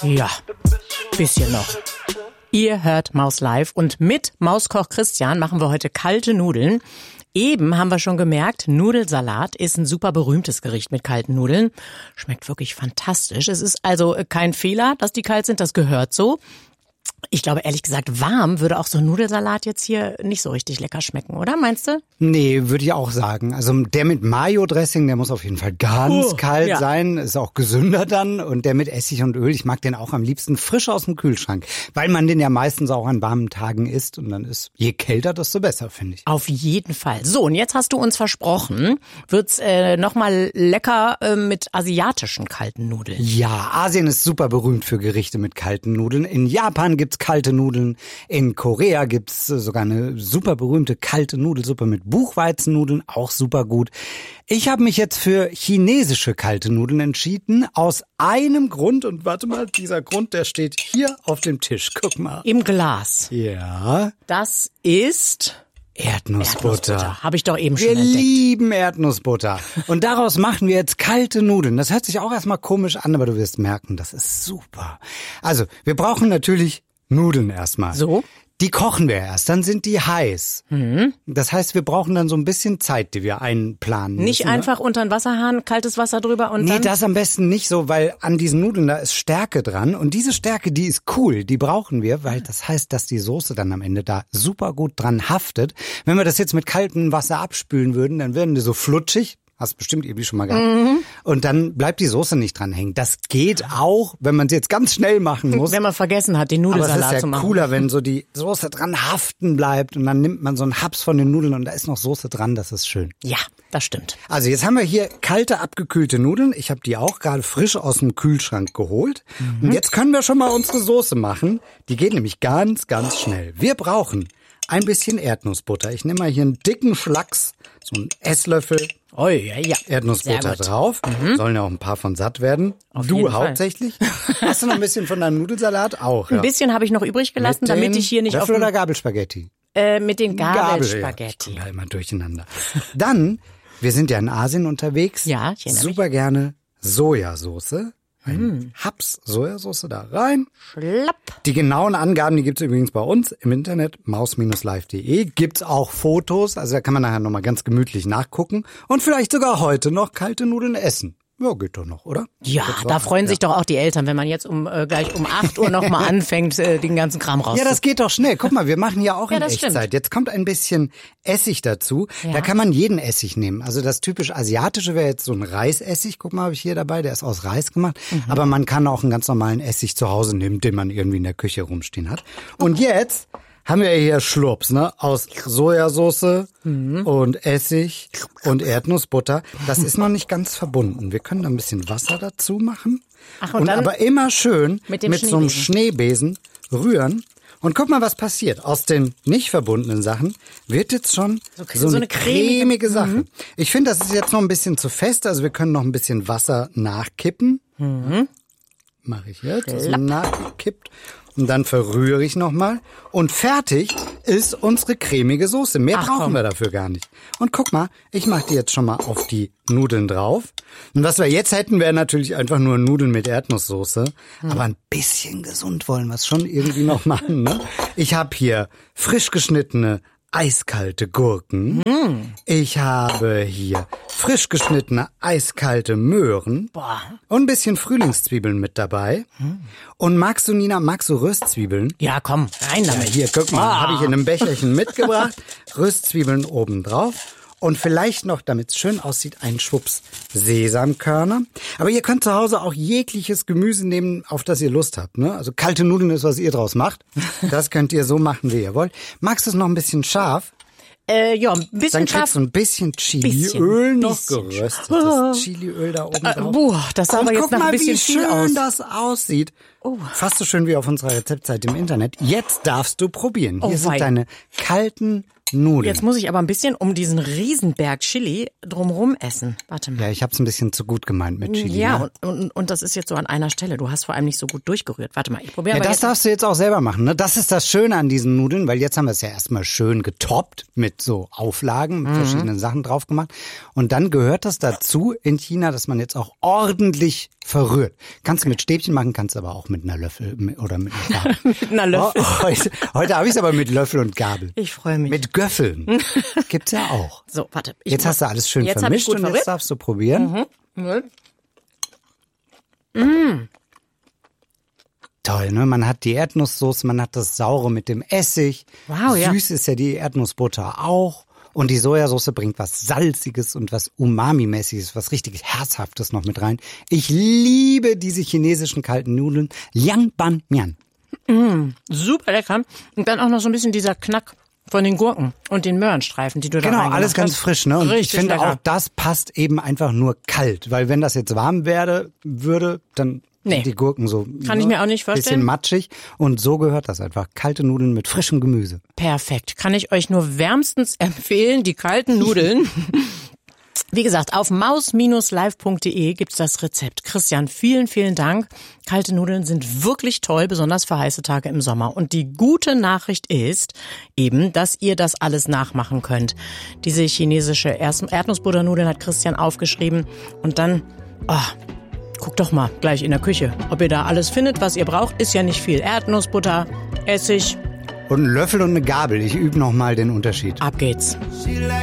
Ja, bisschen noch. Ihr hört Maus Live und mit Mauskoch Christian machen wir heute kalte Nudeln. Eben haben wir schon gemerkt, Nudelsalat ist ein super berühmtes Gericht mit kalten Nudeln. Schmeckt wirklich fantastisch. Es ist also kein Fehler, dass die kalt sind, das gehört so. Ich glaube, ehrlich gesagt, warm würde auch so ein Nudelsalat jetzt hier nicht so richtig lecker schmecken, oder? Meinst du? Nee, würde ich auch sagen. Also der mit Mayo-Dressing, der muss auf jeden Fall ganz kalt sein. Ist auch gesünder dann. Und der mit Essig und Öl, ich mag den auch am liebsten frisch aus dem Kühlschrank. Weil man den ja meistens auch an warmen Tagen isst. Und dann ist, je kälter, desto besser, finde ich. Auf jeden Fall. So, und jetzt hast du uns versprochen, wird's nochmal lecker mit asiatischen kalten Nudeln. Ja, Asien ist super berühmt für Gerichte mit kalten Nudeln. In Japan gibt's kalte Nudeln. In Korea gibt's sogar eine super berühmte kalte Nudelsuppe mit Buchweizennudeln, auch super gut. Ich habe mich jetzt für chinesische kalte Nudeln entschieden, aus einem Grund. Und warte mal, dieser Grund, der steht hier auf dem Tisch. Guck mal. Im Glas. Ja. Das ist Erdnussbutter. Habe ich doch eben schon Wir entdeckt. lieben Erdnussbutter. Und daraus machen wir jetzt kalte Nudeln. Das hört sich auch erstmal komisch an, aber du wirst merken, das ist super. Also, wir brauchen natürlich Nudeln erstmal. So? Die kochen wir erst, dann sind die heiß. Mhm. Das heißt, wir brauchen dann so ein bisschen Zeit, die wir einplanen müssen. Nicht einfach unter den Wasserhahn, kaltes Wasser drüber und dann... Nee, das am besten nicht so, weil an diesen Nudeln, da ist Stärke dran. Und diese Stärke, die ist cool, die brauchen wir, weil das heißt, dass die Soße dann am Ende da super gut dran haftet. Wenn wir das jetzt mit kaltem Wasser abspülen würden, dann werden die so flutschig. Hast bestimmt irgendwie schon mal gehabt. Mhm. Und dann bleibt die Soße nicht dran hängen. Das geht auch, wenn man es jetzt ganz schnell machen muss. Wenn man vergessen hat, den Nudelsalat zu machen. Aber es ist ja cooler, wenn so die Soße dran haften bleibt und dann nimmt man so einen Haps von den Nudeln und da ist noch Soße dran. Das ist schön. Ja, das stimmt. Also jetzt haben wir hier kalte, abgekühlte Nudeln. Ich habe die auch gerade frisch aus dem Kühlschrank geholt. Und jetzt können wir schon mal unsere Soße machen. Die geht nämlich ganz, ganz schnell. Wir brauchen ein bisschen Erdnussbutter. Ich nehme mal hier einen dicken Flachs, so einen Esslöffel. Oh, ja. Erdnussbutter drauf. Sollen ja auch ein paar von satt werden. Auf Du jeden hauptsächlich. Hast du noch ein bisschen von deinem Nudelsalat? Auch, ja. Ein bisschen habe ich noch übrig gelassen, Mit damit ich hier nicht Löffel auf... oder Gabelspaghetti? Mit den Gabelspaghetti. Ja, ich komme da immer durcheinander. Dann, wir sind ja in Asien unterwegs. Ja, ich erinnere mich. Super gerne Sojasauce. Ein Haps Sojasauce da rein. Schlapp. Die genauen Angaben, die gibt's übrigens bei uns im Internet, maus-live.de. Gibt's auch Fotos, also da kann man nachher nochmal ganz gemütlich nachgucken und vielleicht sogar heute noch kalte Nudeln essen. Ja, geht doch noch, oder? Ja, da freuen sich doch auch die Eltern, wenn man jetzt gleich um 8 Uhr nochmal anfängt, den ganzen Kram raus. Ja, das geht doch schnell. Guck mal, wir machen ja auch in Echtzeit. Stimmt. Jetzt kommt ein bisschen Essig dazu. Ja. Da kann man jeden Essig nehmen. Also das typisch Asiatische wäre jetzt so ein Reisessig. Guck mal, habe ich hier dabei. Der ist aus Reis gemacht. Aber man kann auch einen ganz normalen Essig zu Hause nehmen, den man irgendwie in der Küche rumstehen hat. Und jetzt haben wir hier Schlurps, ne? Aus Sojasauce und Essig und Erdnussbutter. Das ist noch nicht ganz verbunden. Wir können da ein bisschen Wasser dazu machen. Ach, und dann aber immer schön mit so einem Schneebesen rühren. Und guck mal, was passiert. Aus den nicht verbundenen Sachen wird jetzt schon so eine cremige Sache. Ich finde, das ist jetzt noch ein bisschen zu fest. Also wir können noch ein bisschen Wasser nachkippen. Mache ich jetzt. Also nachgekippt. Und dann verrühre ich nochmal. Und fertig ist unsere cremige Soße. Mehr brauchen wir dafür gar nicht. Und guck mal, ich mache die jetzt schon mal auf die Nudeln drauf. Und was wir jetzt hätten, wäre natürlich einfach nur Nudeln mit Erdnusssoße. Aber ein bisschen gesund wollen wir es schon irgendwie noch machen. Ne? Ich habe hier frisch geschnittene eiskalte Gurken. Ich habe hier frisch geschnittene eiskalte Möhren. Boah. Und ein bisschen Frühlingszwiebeln mit dabei. Und magst du Röstzwiebeln? Ja, komm, rein damit. Ja, hier, guck mal, habe ich in einem Becherchen mitgebracht. Röstzwiebeln oben drauf. Und vielleicht noch, damit es schön aussieht, ein Schwupps Sesamkörner. Aber ihr könnt zu Hause auch jegliches Gemüse nehmen, auf das ihr Lust habt. Ne? Also kalte Nudeln ist, was ihr draus macht. Das könnt ihr so machen, wie ihr wollt. Magst du es noch ein bisschen scharf? Ja, ein bisschen Dann scharf. kriegst du ein bisschen Chiliöl noch geröstetes Chiliöl da oben drauf. Boah, das sah aber jetzt nach ein bisschen wie viel schön aus. das aussieht. Fast so schön wie auf unserer Rezeptseite im Internet. Jetzt darfst du probieren. Hier sind deine kalten Nudeln. Jetzt muss ich aber ein bisschen um diesen Riesenberg Chili drumrum essen. Warte mal. Ja, ich hab's ein bisschen zu gut gemeint mit Chili. Ja, ne? und das ist jetzt so an einer Stelle. Du hast vor allem nicht so gut durchgerührt. Warte mal, ich probiere Ja, aber das jetzt. darfst du jetzt auch selber machen. Ne? Das ist das Schöne an diesen Nudeln, weil jetzt haben wir es ja erstmal schön getoppt mit so Auflagen, mit verschiedenen Sachen drauf gemacht. Und dann gehört das dazu in China, dass man jetzt auch ordentlich verrührt. Kannst du mit Stäbchen machen, kannst aber auch mit einer Löffel oder mit einer Gabel. Mit einer Löffel. Heute habe ich es aber mit Löffel und Gabel. Ich freue mich. Mit Göffeln. Gibt's ja auch. So, warte. Jetzt hast du alles schön vermischt und jetzt darfst du probieren. Toll, ne? Man hat die Erdnusssoße, man hat das Saure mit dem Essig. Wow, ja. Süß ist ja die Erdnussbutter auch. Und die Sojasauce bringt was Salziges und was Umami-mäßiges, was richtig Herzhaftes noch mit rein. Ich liebe diese chinesischen kalten Nudeln. Liang Ban Mian. Super lecker. Und dann auch noch so ein bisschen dieser Knack von den Gurken und den Möhrenstreifen, die du da reingemacht hast. Genau, alles ganz frisch, ne? Und richtig ich finde lecker. auch, das passt eben einfach nur kalt. Weil wenn das jetzt warm würde, dann sind die Gurken so Kann ich mir auch nicht vorstellen. Bisschen matschig. Und so gehört das einfach. Kalte Nudeln mit frischem Gemüse. Perfekt. Kann ich euch nur wärmstens empfehlen, die kalten Nudeln. Wie gesagt, auf maus-live.de gibt's das Rezept. Christian, vielen, vielen Dank. Kalte Nudeln sind wirklich toll, besonders für heiße Tage im Sommer. Und die gute Nachricht ist eben, dass ihr das alles nachmachen könnt. Diese chinesische Erdnussbutternudeln hat Christian aufgeschrieben. Und dann, guckt doch mal gleich in der Küche, ob ihr da alles findet, was ihr braucht. Ist ja nicht viel. Erdnussbutter, Essig. Und ein Löffel und eine Gabel. Ich übe noch mal den Unterschied. Ab geht's. She like